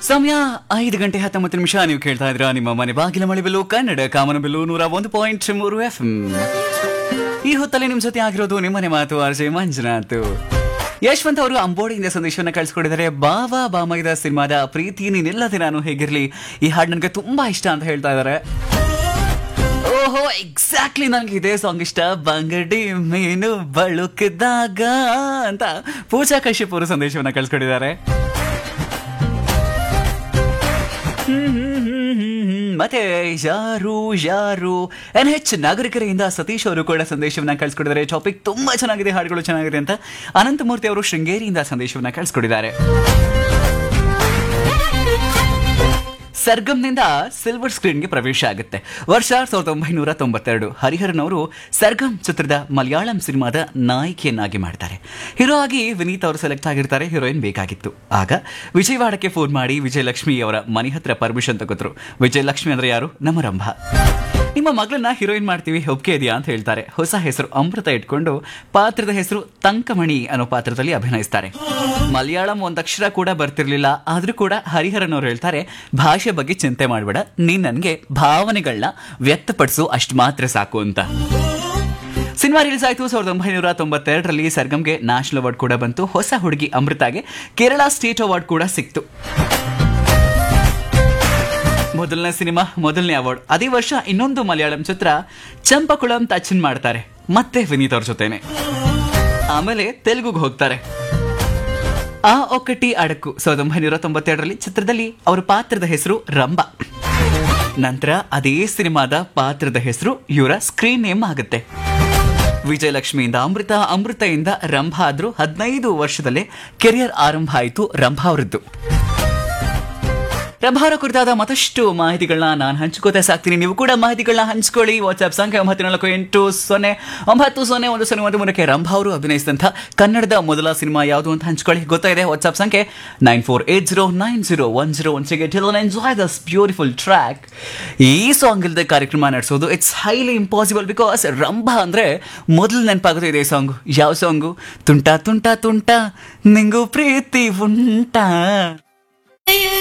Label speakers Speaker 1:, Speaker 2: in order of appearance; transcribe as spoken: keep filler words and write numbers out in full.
Speaker 1: ಸಮಯ ಐದು ಗಂಟೆ ಹತ್ತೊಂಬತ್ತು ನಿಮಿಷ. ನೀವು ಕೇಳ್ತಾ ಇದ್ರ ನಿಮ್ಮ ಮನೆ ಬಾಗಿಲ ಮಳೆ ಬಿಲ್ಲು ಕನ್ನಡ ಕಾಮನಬಿಲ್ಲು ನೂರ ಒಂದು ಪಾಯಿಂಟ್ ಮೂರು ಎಫ್ ಎಂ. ಈ ಹೊತ್ತಲ್ಲಿ ನಿಮ್ ಜೊತೆ ಆಗಿರೋದು ನಿಮ್ಮನೆ ಮಾತು ಆರ್ ಜೆ ಮಂಜುನಾಥ್. ಯಶವಂತ್ ಅವರು ಅಂಬೋಡಿಯಿಂದ ಸಂದೇಶವನ್ನ ಕಳಿಸ್ಕೊಟ್ಟಿದ್ದಾರೆ. ಬಾವಾ ಬಾಮೈದ ಸಿನಿಮಾದ ಪ್ರೀತಿ ನೀನಿಲ್ಲದೆ ನಾನು ಹೇಗಿರ್ಲಿ ಈ ಹಾಡು ನನಗೆ ತುಂಬಾ ಇಷ್ಟ ಅಂತ ಹೇಳ್ತಾ ಇದ್ದಾರೆ. ಓಹೋ, ಎಕ್ಸಾಕ್ಟ್ಲಿ ನನಗೆ ಇದೇ ಸಾಂಗ್ ಇಷ್ಟ. ಬಂಗಡಿ ಮೀನು ಬಳುಕಿದಾಗ ಅಂತ ಪೂಜಾ ಕಶ್ಯಪ್ ಅವರು ಸಂದೇಶವನ್ನ ಕಳಿಸ್ಕೊಟ್ಟಿದ್ದಾರೆ. ಮತ್ತೆ ಯಾರು ಯಾರು ಎನ್ ಹೆಚ್ ನಾಗರಿಕರಿಂದ ಸತೀಶ್ ಅವರು ಕೂಡ ಸಂದೇಶವನ್ನ ಕಳಿಸ್ಕೊಟ್ಟಿದ್ದಾರೆ. ಟಾಪಿಕ್ ತುಂಬಾ ಚೆನ್ನಾಗಿದೆ, ಹಾಡುಗಳು ಚೆನ್ನಾಗಿದೆ ಅಂತ ಅನಂತಮೂರ್ತಿ ಅವರು ಶೃಂಗೇರಿಯಿಂದ ಸಂದೇಶವನ್ನ ಕಳಿಸ್ಕೊಟ್ಟಿದ್ದಾರೆ. ಸರ್ಗಮ್ನಿಂದ ಸಿಲ್ವರ್ ಸ್ಕ್ರೀನ್ಗೆ ಪ್ರವೇಶ ಆಗುತ್ತೆ. ವರ್ಷ ಸಾವಿರದ ಒಂಬೈನೂರ ತೊಂಬತ್ತೆರಡು. ಹರಿಹರನ್ ಅವರು ಸರ್ಗಮ್ ಚಿತ್ರದ ಮಲಯಾಳಂ ಸಿನಿಮಾದ ನಾಯಕಿಯನ್ನಾಗಿ ಮಾಡ್ತಾರೆ. ಹೀರೋ ಆಗಿ ವಿನೀತ್ ಅವರು ಸೆಲೆಕ್ಟ್ ಆಗಿರ್ತಾರೆ. ಹೀರೋಯಿನ್ ಬೇಕಾಗಿತ್ತು. ಆಗ ವಿಜಯವಾಡಕ್ಕೆ ಫೋನ್ ಮಾಡಿ ವಿಜಯಲಕ್ಷ್ಮಿ ಅವರ ಮನೆ ಹತ್ರ ಪರ್ಮಿಷನ್ ತಗೋದ್ರು. ವಿಜಯಲಕ್ಷ್ಮಿ ಅಂದ್ರೆ ಯಾರು? ನಮ್ಮ ರಂಭ. ನಿಮ್ಮ ಮಗಳನ್ನ ಹೀರೋಯಿನ್ ಮಾಡ್ತೀವಿ, ಒಪ್ಪಿಗೆ ಇದೆಯಾ ಅಂತ ಹೇಳ್ತಾರೆ. ಹೊಸ ಹೆಸರು ಅಮೃತ ಇಟ್ಕೊಂಡು ಪಾತ್ರದ ಹೆಸರು ತಂಕಮಣಿ ಅನ್ನೋ ಪಾತ್ರದಲ್ಲಿ ಅಭಿನಯಿಸ್ತಾರೆ. ಮಲಯಾಳಂ ಒಂದಕ್ಷರ ಕೂಡ ಬರ್ತಿರ್ಲಿಲ್ಲ. ಆದ್ರೂ ಕೂಡ ಹರಿಹರನ್ ಅವರು ಹೇಳ್ತಾರೆ, ಭಾಷೆ ಬಗ್ಗೆ ಚಿಂತೆ ಮಾಡಬೇಡ, ನೀನ್ ನನ್ಗೆ ಭಾವನೆಗಳನ್ನ ವ್ಯಕ್ತಪಡಿಸು, ಅಷ್ಟು ಮಾತ್ರ ಸಾಕು ಅಂತ. ಸಿನಿಮಾ ರಿಲೀಸ್ ಆಯಿತು ಸಾವಿರದ ಒಂಬೈನೂರ ತೊಂಬತ್ತೆರಡರಲ್ಲಿ. ಸರ್ಗಮ್ಗೆ ನ್ಯಾಷನಲ್ ಅವಾರ್ಡ್ ಕೂಡ ಬಂತು. ಹೊಸ ಹುಡುಗಿ ಅಮೃತಾಗೆ ಕೇರಳ ಸ್ಟೇಟ್ ಅವಾರ್ಡ್ ಕೂಡ ಸಿಕ್ತು. ಮೊದಲನೇ ಸಿನಿಮಾ, ಮೊದಲನೇ ಅವಾರ್ಡ್. ಅದೇ ವರ್ಷ ಇನ್ನೊಂದು ಮಲಯಾಳಂ ಚಿತ್ರ ಚಂಪಕುಳಂ ತಚ್ಚನ್ ಮಾಡ್ತಾರೆ, ಮತ್ತೆ ವಿನೀತ್ ಅವ್ರ ಜೊತೆನೆ. ಆಮೇಲೆ ತೆಲುಗುಗೆ ಹೋಗ್ತಾರೆ. ಆ ಒಕ್ಕಟಿ ಅಡಕು ಸಾವಿರದ ಒಂಬೈನೂರ ತೊಂಬತ್ತೆರಡರಲ್ಲಿ. ಚಿತ್ರದಲ್ಲಿ ಅವರ ಪಾತ್ರದ ಹೆಸರು ರಂಭ. ನಂತರ ಅದೇ ಸಿನಿಮಾದ ಪಾತ್ರದ ಹೆಸರು ಇವರ ಸ್ಕ್ರೀನ್ ನೇಮ್ ಆಗುತ್ತೆ. ವಿಜಯಲಕ್ಷ್ಮಿಯಿಂದ ಅಮೃತ, ಅಮೃತೆಯಿಂದ ರಂಭ ಆದ್ರೂ ಹದಿನೈದು ವರ್ಷದಲ್ಲೇ ಕೆರಿಯರ್ ಆರಂಭ ಆಯಿತು ರಂಭ ಅವರದ್ದು. ರಂಭಾರ ಕುರಿತಾದ ಮತ್ತಷ್ಟು ಮಾಹಿತಿಗಳನ್ನ ನಾನು ಹಂಚ್ಕೋತಾ ಸಾಕ್ತೀನಿ. ನೀವು ಕೂಡ ಮಾಹಿತಿಗಳನ್ನ ಹಂಚ್ಕೊಳ್ಳಿ. ವಾಟ್ಸ್ಆಪ್ ಸಂಖ್ಯೆ ಒಂಬತ್ತು ನಾಲ್ಕು ಎಂಟು ಸೊನ್ನೆ ಒಂಬತ್ತು ಸೊನ್ನೆ ಒಂದು ಸೊನ್ನೆ ಒಂದು ಮೂರಕ್ಕೆ ರಂಭ ಅವರು ಅಭಿನಯಿಸಿದಂಥ ಕನ್ನಡದ ಮೊದಲ ಸಿನಿಮಾ ಯಾವುದು ಅಂತ ಹಂಚ್ಕೊಳ್ಳಿ. ಗೊತ್ತಾಗಿದೆ. ವಾಟ್ಸ್ಆಪ್ ಸಂಖ್ಯೆ nine four eight zero nine zero one zero one ಸಿಗೆ ಟಿಲ್ ಎಂಜಾಯ್ ದಸ್ ಬ್ಯೂಟಿಫುಲ್ ಟ್ರ್ಯಾಕ್. ಈ ಸಾಂಗ್ ಇಲ್ಲದೆ ಕಾರ್ಯಕ್ರಮ ನಡೆಸೋದು ಇಟ್ಸ್ ಹೈಲಿ ಇಂಪಾಸಿಬಲ್. ಬಿಕಾಸ್ ರಂಭ ಅಂದ್ರೆ ಮೊದಲು ನೆನಪಾಗುತ್ತೆ ಇದೇ ಸಾಂಗು. ಯಾವ ಸಾಂಗು? ತುಂಟ ತುಂಟ ತುಂಟ ನಿಂಗು ಪ್ರೀತಿ ಉಂಟ.